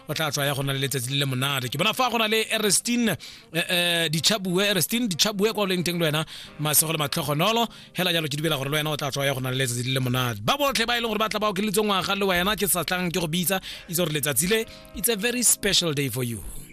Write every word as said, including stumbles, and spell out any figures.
o tla tswa ya gona le letsatsi le monate ke bona fa gona le Erestine eh Dichabue Erestine Dichabue kwa leng teng le wena masego le matlhogonolo hela jalo ke dibela gore le wena o tla tswa ya gona le letsatsi le monate ba botlhe ba ile gore ba tla ba o ke letsong ngwaga le wena ke sa tlang ke go bitsa itse gore letsatsi le it's a very special day for you.